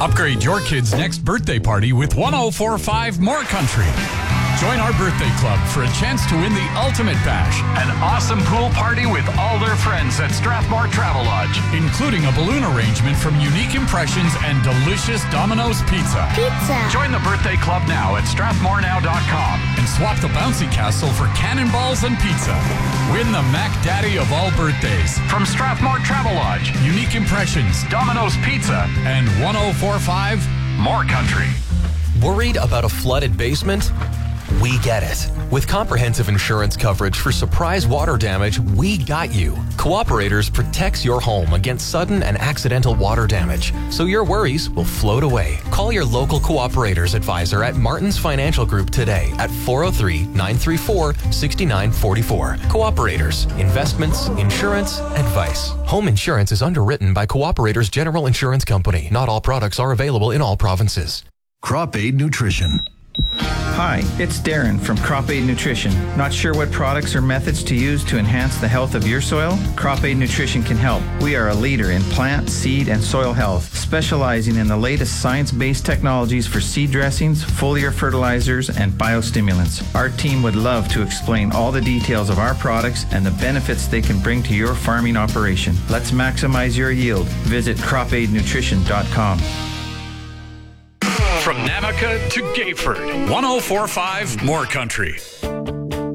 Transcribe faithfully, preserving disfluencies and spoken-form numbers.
Upgrade your kid's next birthday party with one oh four point five More Country. Join our birthday club for a chance to win the ultimate bash, an awesome pool party with all their friends at Strathmore Travel Lodge, including a balloon arrangement from Unique Impressions and delicious Domino's Pizza. Pizza. Join the birthday club now at strathmore now dot com and swap the bouncy castle for cannonballs and pizza. Win the Mac Daddy of all birthdays from Strathmore Travel Lodge, Unique Impressions, Domino's Pizza, and one oh four point five More Country. Worried about a flooded basement? We get it. With comprehensive insurance coverage for surprise water damage, we got you. Cooperators protects your home against sudden and accidental water damage, so your worries will float away. Call your local Cooperators advisor at Martin's Financial Group today at four oh three, nine three four, six nine four four. Cooperators. Investments, insurance, advice. Home insurance is underwritten by Cooperators General Insurance Company. Not all products are available in all provinces. Crop Aid Nutrition. Hi, it's Darren from Crop Aid Nutrition. Not sure what products or methods to use to enhance the health of your soil? Crop Aid Nutrition can help. We are a leader in plant, seed, and soil health, specializing in the latest science-based technologies for seed dressings, foliar fertilizers, and biostimulants. Our team would love to explain all the details of our products and the benefits they can bring to your farming operation. Let's maximize your yield. Visit crop aid nutrition dot com. From Namaca to Gayford, one oh four point five More Country.